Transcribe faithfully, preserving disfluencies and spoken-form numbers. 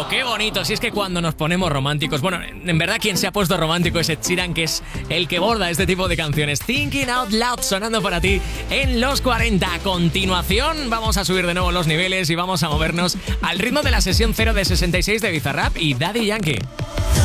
bonito, qué bonito. Si es que cuando nos ponemos románticos, bueno, en verdad quien se ha puesto romántico es Ed Sheeran, que es el que borda este tipo de canciones. Thinking Out Loud sonando para ti en los cuarenta. A continuación vamos a subir de nuevo los niveles y vamos a movernos al ritmo de la sesión cero de sesenta y seis de Bizarrap y Daddy Yankee.